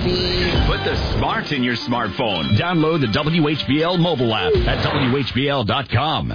Put the smart in your smartphone. Download the WHBL mobile app at WHBL.com.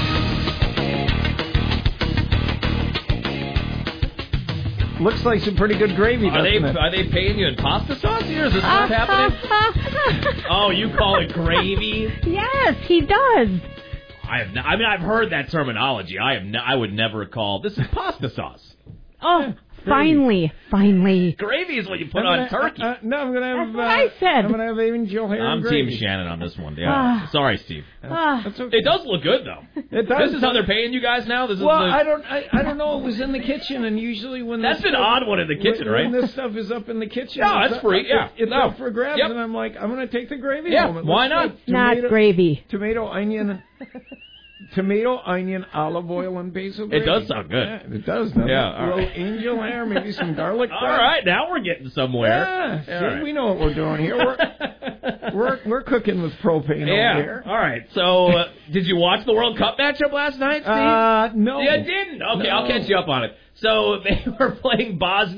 Looks like some pretty good gravy, doesn't it? Are they paying you in pasta sauce here? Is this what's happening? Oh, you call it gravy? Yes, he does. I've heard that terminology. I would never call this is pasta sauce. Oh, finally. Gravy is what you put on turkey. No, I'm going to have... That's what I said. I'm going to have angel hair I'm and gravy. Team Shannon on this one. Yeah. Sorry, Steve. That's okay. It does look good, though. It does. This is how they're paying you guys now? I don't know. It was in the kitchen, and usually when... That's an odd one in the kitchen, right? When this stuff is up in the kitchen... No, that's free, yeah. It's up for grabs, and I'm like, I'm going to take the gravy home. Yeah, why not? Not gravy. Tomato, onion, olive oil, and basil gravy. It does sound good. Yeah, it does, doesn't it? A little angel hair, maybe some garlic All right, now we're getting somewhere. Yeah, we know what we're doing here. We're cooking with propane over here. All right, so did you watch the World Cup matchup last night, Steve? No. You didn't? Okay, No. I'll catch you up on it. So they were playing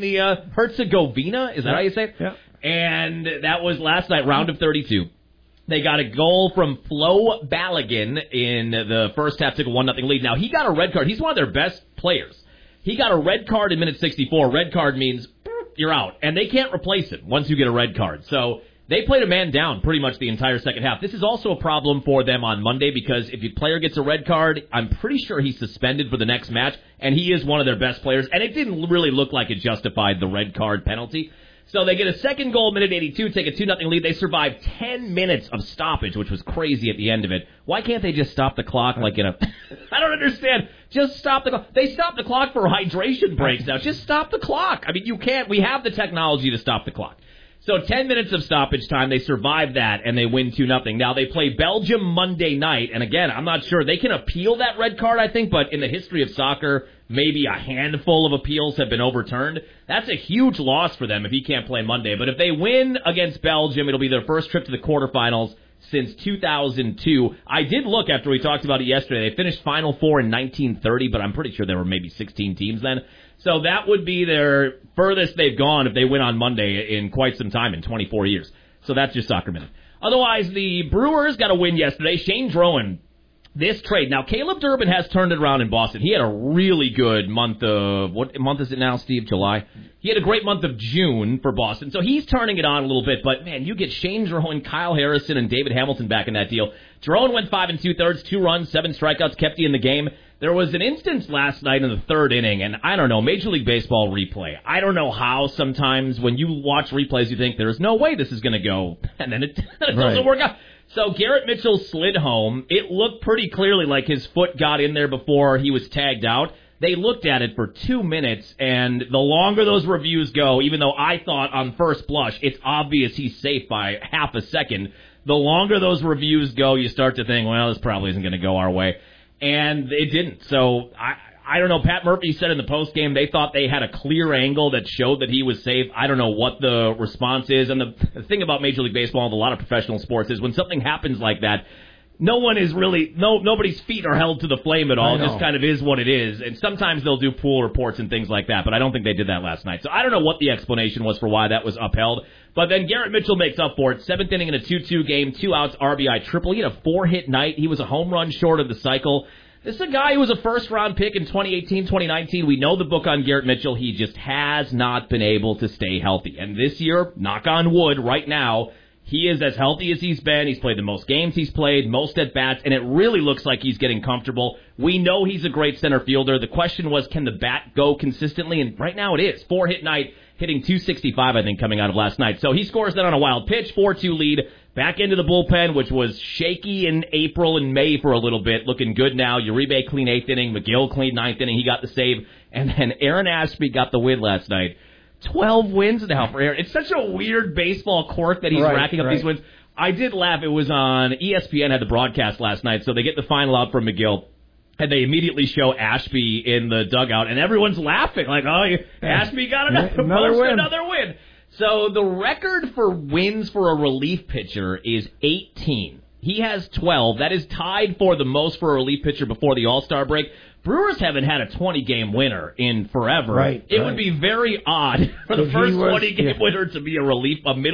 Bosnia-Herzegovina. Is that how you say it? Yeah. And that was last night, round of 32. They got a goal from Flo Balogun in the first half, took a 1-0 lead. Now, he got a red card. He's one of their best players. He got a red card in minute 64. Red card means you're out, and they can't replace it once you get a red card. So they played a man down pretty much the entire second half. This is also a problem for them on Monday because if your player gets a red card, I'm pretty sure he's suspended for the next match, and he is one of their best players, and it didn't really look like it justified the red card penalty. So they get a second goal, minute 82, take a 2-0 lead. They survive 10 minutes of stoppage, which was crazy at the end of it. Why can't they just stop the clock like in a... I don't understand. Just stop the clock. They stop the clock for hydration breaks now. Just stop the clock. I mean, you can't. We have the technology to stop the clock. So 10 minutes of stoppage time. They survive that, and they win 2-0. Now, they play Belgium Monday night, and again, I'm not sure. They can appeal that red card, I think, but in the history of soccer, maybe a handful of appeals have been overturned. That's a huge loss for them if he can't play Monday. But if they win against Belgium, it'll be their first trip to the quarterfinals since 2002. I did look after we talked about it yesterday. They finished Final Four in 1930, but I'm pretty sure there were maybe 16 teams then. So that would be their furthest they've gone if they win on Monday in quite some time, in 24 years. So that's your Soccer Minute. Otherwise, the Brewers got a win yesterday. Shane Drowan, this trade. Now, Caleb Durbin has turned it around in Boston. He had a really good month of, what month is it now, Steve? July? He had a great month of June for Boston. So he's turning it on a little bit. But, man, you get Shane Drowan, Kyle Harrison, and David Hamilton back in that deal. Drowan went 5 2/3, 2 runs, 7 strikeouts, kept you in the game. There was an instance last night in the third inning, and I don't know, Major League Baseball replay. I don't know how sometimes when you watch replays you think there's no way this is going to go, and then it doesn't work out. So Garrett Mitchell slid home. It looked pretty clearly like his foot got in there before he was tagged out. They looked at it for 2 minutes, and the longer those reviews go, even though I thought on first blush it's obvious he's safe by half a second, the longer those reviews go, you start to think, well, this probably isn't going to go our way. And it didn't. So I don't know. Pat Murphy said in the postgame they thought they had a clear angle that showed that he was safe. I don't know what the response is. And the thing about Major League Baseball and a lot of professional sports is when something happens like that, no one is really, nobody's feet are held to the flame at all. It just kind of is what it is. And sometimes they'll do pool reports and things like that, but I don't think they did that last night. So I don't know what the explanation was for why that was upheld. But then Garrett Mitchell makes up for it. 7th inning in a 2-2 game, 2 outs, RBI triple. He had a 4-hit night. He was a home run short of the cycle. This is a guy who was a first-round pick in 2018, 2019. We know the book on Garrett Mitchell. He just has not been able to stay healthy. And this year, knock on wood, right now, he is as healthy as he's been. He's played the most games he's played, most at-bats, and it really looks like he's getting comfortable. We know he's a great center fielder. The question was, can the bat go consistently? And right now it is. 4-hit night, hitting .265, I think, coming out of last night. So he scores that on a wild pitch, 4-2 lead. Back into the bullpen, which was shaky in April and May for a little bit. Looking good now. Uribe clean 8th inning. McGill clean 9th inning. He got the save. And then Aaron Ashby got the win last night. 12 wins now for Aaron. It's such a weird baseball quirk that he's racking up these wins. I did laugh. It was on ESPN, had the broadcast last night, so they get the final out from McGill. And they immediately show Ashby in the dugout, and everyone's laughing. Like, oh, Ashby got another win. So the record for wins for a relief pitcher is 18. He has 12. That is tied for the most for a relief pitcher before the All-Star break. Brewers haven't had a 20-game winner in forever. It would be very odd for the first 20-game winner to be a middle